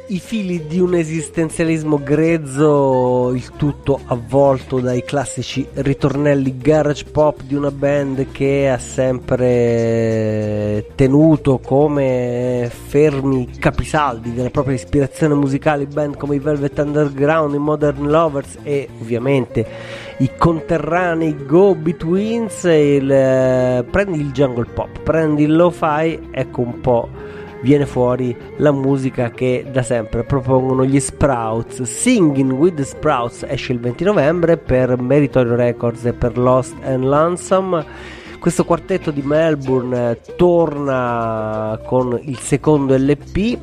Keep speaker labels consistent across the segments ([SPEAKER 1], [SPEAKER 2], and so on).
[SPEAKER 1] i fili di un esistenzialismo grezzo, il tutto avvolto dai classici ritornelli garage pop di una band che ha sempre tenuto come fermi capisaldi della propria ispirazione musicale band come i Velvet Underground, i Modern Lovers e ovviamente i conterranei Go-Betweens. Prendi il jungle pop, prendi il lo-fi, ecco un po' viene fuori la musica che da sempre propongono gli Sprouts. Singing with the Sprouts esce il 20 novembre per Meritorio Records e per Lost and Lonesome. Questo quartetto di Melbourne torna con il secondo LP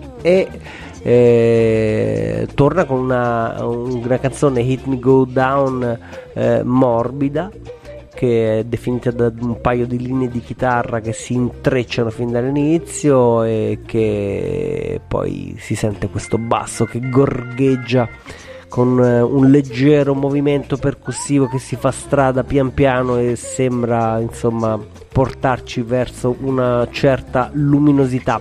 [SPEAKER 1] e torna con una canzone Hit Me Go Down morbida, che è definita da un paio di linee di chitarra che si intrecciano fin dall'inizio e che poi si sente questo basso che gorgheggia con un leggero movimento percussivo che si fa strada pian piano e sembra insomma portarci verso una certa luminosità.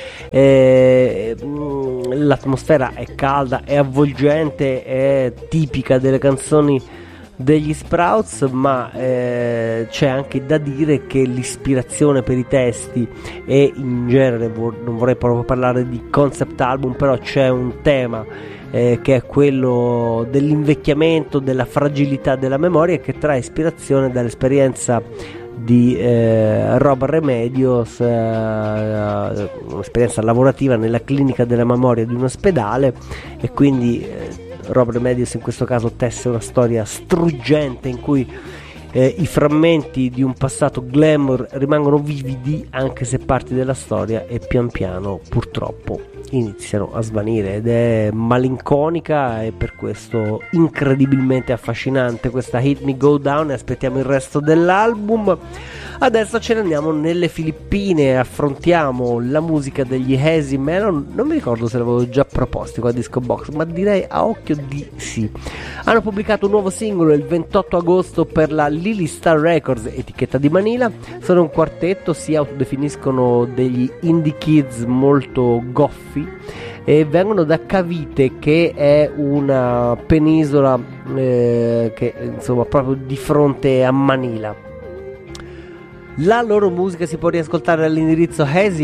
[SPEAKER 1] L'atmosfera è calda, è avvolgente, è tipica delle canzoni degli Sprouts, ma c'è anche da dire che l'ispirazione per i testi e in genere non vorrei proprio parlare di concept album, però c'è un tema che è quello dell'invecchiamento, della fragilità della memoria, che trae ispirazione dall'esperienza di Rob Remedios, un'esperienza lavorativa nella clinica della memoria di un ospedale, e quindi Rob Remedios in questo caso tesse una storia struggente in cui i frammenti di un passato glamour rimangono vividi anche se parti della storia e pian piano purtroppo iniziano a svanire, ed è malinconica e per questo incredibilmente affascinante questa Hit Me Go Down, e aspettiamo il resto dell'album. Adesso ce ne andiamo nelle Filippine, affrontiamo la musica degli Hazy Melon. Non mi ricordo se l'avevo già proposti qua a Disco Box, ma direi a occhio di sì. Hanno pubblicato un nuovo singolo il 28 agosto per la Lily Star Records, etichetta di Manila. Sono un quartetto, si autodefiniscono degli indie kids molto goffi e vengono da Cavite, che è una penisola che insomma proprio di fronte a Manila. La loro musica si può riascoltare all'indirizzo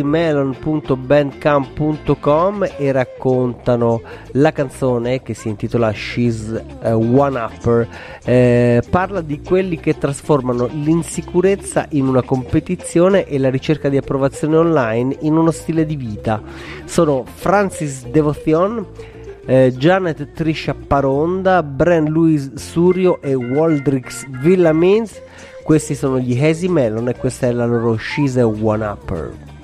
[SPEAKER 1] hazymelon.bandcamp.com e raccontano la canzone, che si intitola She's a One-Upper. Parla di quelli che trasformano l'insicurezza in una competizione e la ricerca di approvazione online in uno stile di vita. Sono Francis Devotion, Janet Trisha Paronda, Bren Luis Surio e Waldrix Villamins. Questi sono gli Hazy Melon e questa è la loro She's a One-Upper.